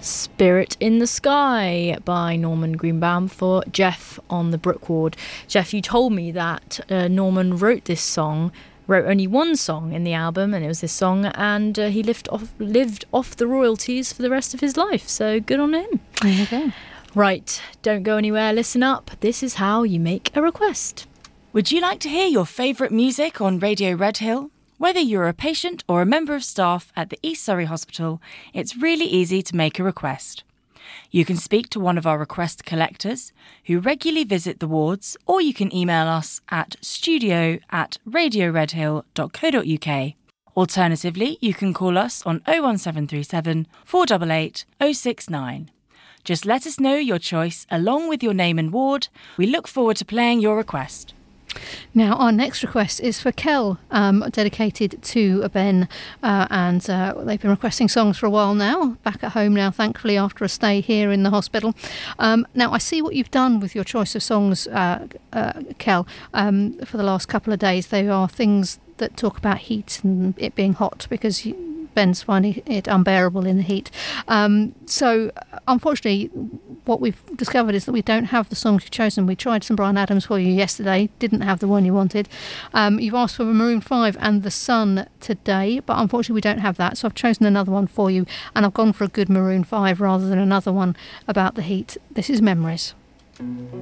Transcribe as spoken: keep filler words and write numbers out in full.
Spirit in the Sky by Norman Greenbaum for Jeff on the Brook Ward. Jeff, you told me that uh, Norman wrote this song, wrote only one song in the album, and it was this song, and uh, he lived off, lived off the royalties for the rest of his life, so good on him. There you go. Right, don't go anywhere, listen up. This is how you make a request. Would you like to hear your favourite music on Radio Redhill? Whether you're a patient or a member of staff at the East Surrey Hospital, it's really easy to make a request. You can speak to one of our request collectors who regularly visit the wards, or you can email us at studio at radioredhill dot co dot uk. Alternatively, you can call us on oh one seven three seven, four eight eight, oh six nine. Just let us know your choice along with your name and ward. We look forward to playing your request. Now, our next request is for Kel, um, dedicated to Ben, uh, and uh, they've been requesting songs for a while now, back at home now, thankfully, after a stay here in the hospital. Um, now, I see what you've done with your choice of songs, uh, uh, Kel, um, for the last couple of days. They are things that talk about heat and it being hot, because you, Ben's finding it unbearable in the heat. Um, so, unfortunately, what we've discovered is that we don't have the songs you've chosen. We tried some Bryan Adams for you yesterday, didn't have the one you wanted. Um, you've asked for Maroon five and The Sun today, but unfortunately we don't have that, so I've chosen another one for you, and I've gone for a good Maroon five rather than another one about the heat. This is Memories.